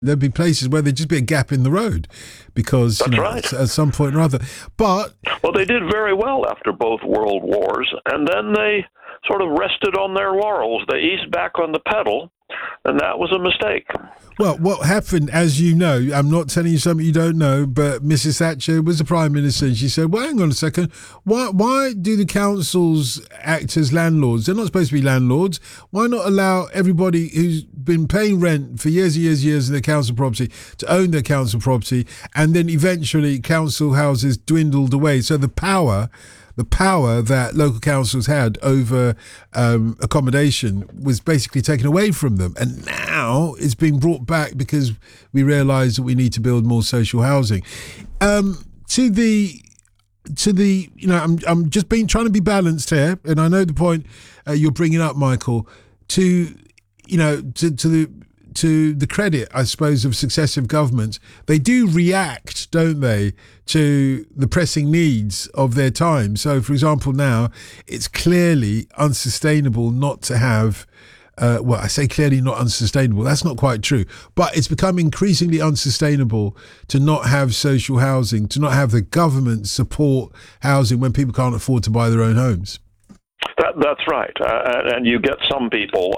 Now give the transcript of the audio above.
There'd be places where there'd just be a gap in the road because, That's right. at some point or other. But Well, they did very well after both world wars, and then they sort of rested on their laurels. They eased back on the pedal, and that was a mistake. well, what happened, as you know, I'm not telling you something you don't know, but Mrs. Thatcher was the Prime Minister, and she said, well, hang on a second, why do the councils act as landlords? They're not supposed to be landlords. Why not allow everybody who's been paying rent for years and years and years in their council property to own their council property, and then eventually council houses dwindled away? So the power that local councils had over accommodation was basically taken away from them, and now it's being brought back because we realise that we need to build more social housing. To the I'm just trying to be balanced here, and I know the point you're bringing up, Michael. To the credit, I suppose, of successive governments, they do react, don't they, to the pressing needs of their time. So, for example, now it's clearly unsustainable not to have, I say clearly not unsustainable, that's not quite true, but it's become increasingly unsustainable to not have social housing, to not have the government support housing when people can't afford to buy their own homes. That's right. And you get some people